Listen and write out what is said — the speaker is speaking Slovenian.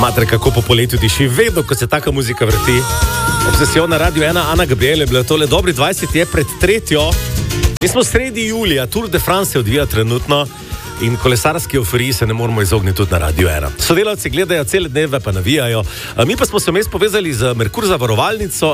Mater, kako po poletju diši, vedno, ko se taka muzika vrti. Obsesija na Radio 1, Ana Gabriel je bila tole dobri 20 je pred tretjo. Mi smo sredi julija, Tour de France se odvija trenutno in kolesarski euforiji se ne moramo izogniti tudi na Radio 1. Sodelavci gledajo cele dneve, pa navijajo. Mi pa smo se vmes povezali z Merkur zavarovalnico